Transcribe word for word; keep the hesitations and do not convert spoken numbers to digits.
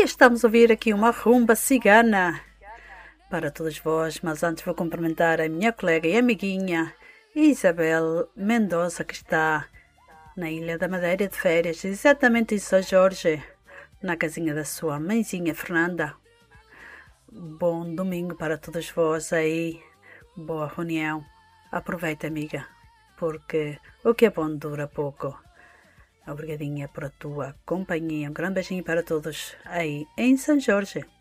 E estamos a ouvir aqui uma rumba cigana para todos vós, mas antes vou cumprimentar a minha colega e amiguinha Isabel Mendoza, que está na Ilha da Madeira de férias, exatamente em São Jorge, na casinha da sua mãezinha Fernanda. Bom domingo para todos vós aí, boa reunião. Aproveita, amiga, porque o que é bom dura pouco. Obrigadinha por a tua companhia. Um grande beijinho para todos aí em São Jorge.